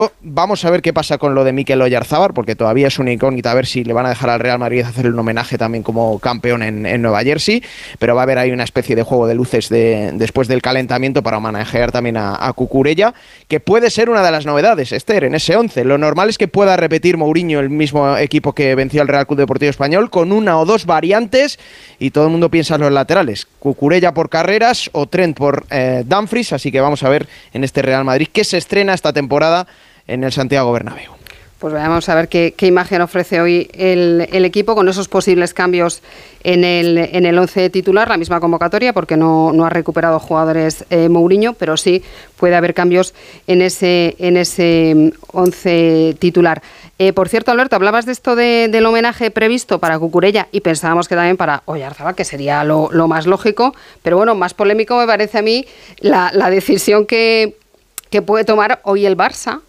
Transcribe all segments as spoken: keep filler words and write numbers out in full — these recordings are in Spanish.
Vamos a ver qué pasa con lo de Mikel Oyarzabal, porque todavía es una incógnita, a ver si le van a dejar al Real Madrid hacer un homenaje también como campeón en, en Nueva Jersey, pero va a haber ahí una especie de juego de luces de, después del calentamiento para homenajear también a, a Cucurella, que puede ser una de las novedades, Esther, en ese once. Lo normal es que pueda repetir Mourinho el mismo equipo que venció al Real Club Deportivo Español, con una o dos variantes, y todo el mundo piensa en los laterales, Cucurella por Carreras o Trent por eh, Dumfries, así que vamos a ver en este Real Madrid que se estrena esta temporada en el Santiago Bernabéu. Pues vamos a ver qué, qué imagen ofrece hoy el, el equipo con esos posibles cambios en el en el once titular, la misma convocatoria, porque no, no ha recuperado jugadores eh, Mourinho, pero sí puede haber cambios en ese en ese once titular. Eh, por cierto, Alberto, hablabas de esto de, del homenaje previsto para Cucurella y pensábamos que también para Oyarzabal, que sería lo, lo más lógico, pero bueno, más polémico me parece a mí la, la decisión que, que puede tomar hoy el Barça,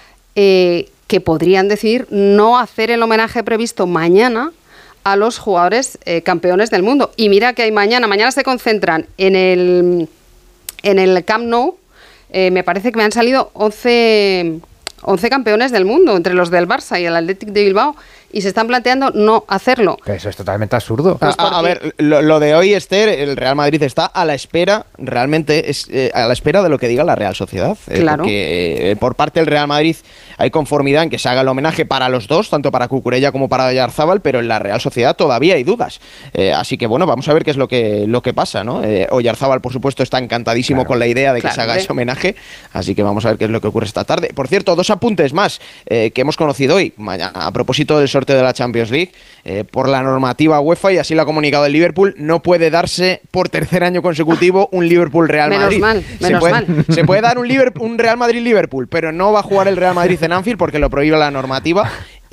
eh, que podrían decidir no hacer el homenaje previsto mañana a los jugadores eh, campeones del mundo. Y mira que hay mañana, mañana se concentran en el, en el Camp Nou, eh, me parece que me han salido once, once campeones del mundo, entre los del Barça y el Athletic de Bilbao, y se están planteando no hacerlo. Pero eso es totalmente absurdo. Pues a, a ver, lo, lo de hoy, Esther, el Real Madrid está a la espera, realmente es eh, a la espera de lo que diga la Real Sociedad. Eh, claro. Porque eh, por parte del Real Madrid hay conformidad en que se haga el homenaje para los dos, tanto para Cucurella como para Oyarzabal, pero en la Real Sociedad todavía hay dudas. Eh, así que bueno, vamos a ver qué es lo que, lo que pasa, ¿no? Eh, Oyarzabal, por supuesto, está encantadísimo claro. con la idea de que claro, se haga ¿eh? ese homenaje, así que vamos a ver qué es lo que ocurre esta tarde. Por cierto, dos apuntes más eh, que hemos conocido hoy, mañana, a propósito del sorteo de la Champions League. Eh, por la normativa UEFA, y así lo ha comunicado el Liverpool, no puede darse por tercer año consecutivo un Liverpool-Real Madrid. Menos mal, menos se puede, mal. Se puede dar un, Liverpool, un Real Madrid-Liverpool, pero no va a jugar el Real Madrid en Anfield porque lo prohíbe la normativa.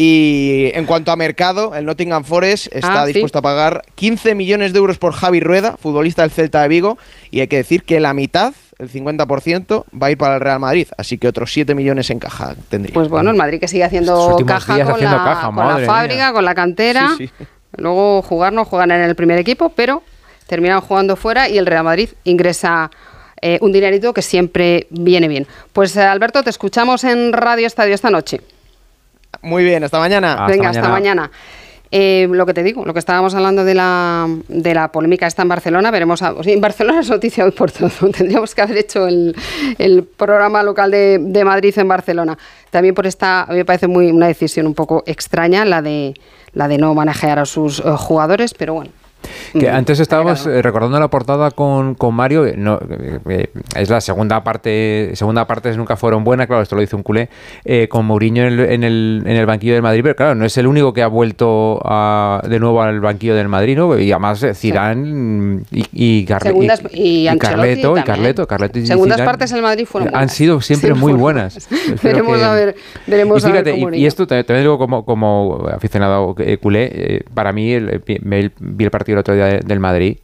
Y en cuanto a mercado, el Nottingham Forest está ah, dispuesto ¿sí? a pagar quince millones de euros por Javi Rueda, futbolista del Celta de Vigo, y hay que decir que la mitad, el cincuenta por ciento, va a ir para el Real Madrid, así que otros siete millones en caja tendría. Pues bueno, el Madrid que sigue haciendo caja con, haciendo la, caja, con la fábrica, mía. con la cantera. Sí, sí. Luego jugar no juegan en el primer equipo, pero terminan jugando fuera y el Real Madrid ingresa eh, un dinerito que siempre viene bien. Pues eh, Alberto, te escuchamos en Radio Estadio esta noche. Muy bien, hasta mañana. Hasta Venga, mañana. hasta mañana. Eh, lo que te digo, lo que estábamos hablando de la, de la polémica está en Barcelona, veremos a, o sea, en Barcelona es noticia hoy por todo, tendríamos que haber hecho el, el programa local de, de Madrid en Barcelona. También por esta, a mí me parece muy una decisión un poco extraña la de, la de no manejar a sus uh, jugadores, pero bueno. Que antes estábamos eh, recordando la portada con, con Mario, no, eh, es la segunda parte, segunda parte nunca fueron buenas, claro, esto lo dice un culé, eh, con Mourinho en el, en, el, en el banquillo del Madrid, pero claro, no es el único que ha vuelto a, de nuevo al banquillo del Madrid, ¿no? Y además Zidane sí. y, y, Carle, Segundas, y, y, y Carleto, y Carleto, Carleto y Segundas Zidane partes en el Madrid fueron buenas. Han sido siempre sí, muy buenas. veremos que, a ver, veremos y fíjate, a ver cómo y, y esto también digo como, como aficionado eh, culé, eh, para mí el, el, vi el partido el otro día del Madrid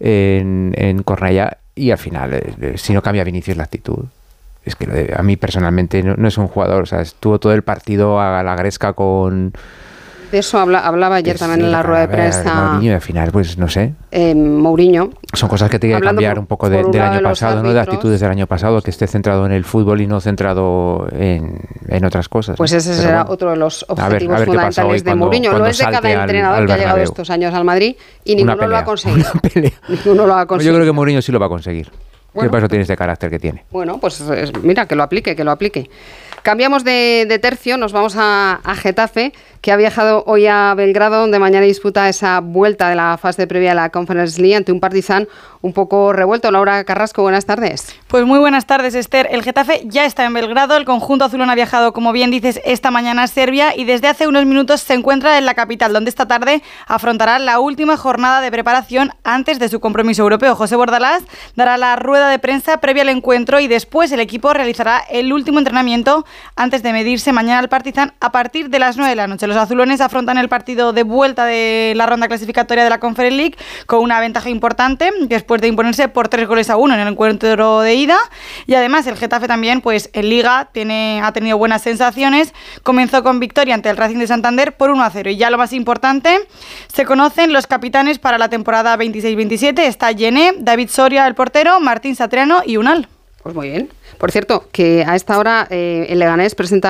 en, en Cornellà y al final eh, si no cambia Vinicius la actitud, es que lo de, a mí personalmente no, no es un jugador, o sea, estuvo todo el partido a la gresca con... De eso habla, hablaba ayer pues, también sí, en la rueda de prensa. Mourinho, al final, pues no sé. Eh, Mourinho. Son cosas que tiene que cambiar un poco de, del año de pasado, árbitros, ¿no? De actitudes del año pasado, que esté centrado en el fútbol y no centrado en, en otras cosas. Pues ¿no? ese Pero será bueno, otro de los objetivos a ver, a ver fundamentales de cuando, Mourinho. Lo es de cada entrenador al, al que ha llegado estos años al Madrid y ninguno pelea, lo ha conseguido. Ninguno lo ha conseguido. Yo creo que Mourinho sí lo va a conseguir. Bueno, ¿qué pasa? Tiene este carácter que tiene. Bueno, pues mira, que lo aplique, que lo aplique. Cambiamos de, de tercio, nos vamos a, a Getafe, que ha viajado hoy a Belgrado, donde mañana disputa esa vuelta de la fase previa a la Conference League ante un Partizan un poco revuelto. Laura Carrasco, buenas tardes. Pues muy buenas tardes, Esther. El Getafe ya está en Belgrado, el conjunto azulón ha viajado, como bien dices, esta mañana a Serbia y desde hace unos minutos se encuentra en la capital, donde esta tarde afrontará la última jornada de preparación antes de su compromiso europeo. José Bordalás dará la rueda de prensa previa al encuentro y después el equipo realizará el último entrenamiento antes de medirse mañana al Partizan a partir de las nueve de la noche. Los azulones afrontan el partido de vuelta de la ronda clasificatoria de la Conference League con una ventaja importante después de imponerse por tres goles a uno en el encuentro de ida, y además el Getafe también pues en Liga tiene, ha tenido buenas sensaciones. Comenzó con victoria ante el Racing de Santander por uno a cero y ya lo más importante, se conocen los capitanes para la temporada veintiséis veintisiete. Está Yené, David Soria el portero, Martín Satriano y Unal. Pues muy bien. Por cierto, que a esta hora eh, el Leganés presenta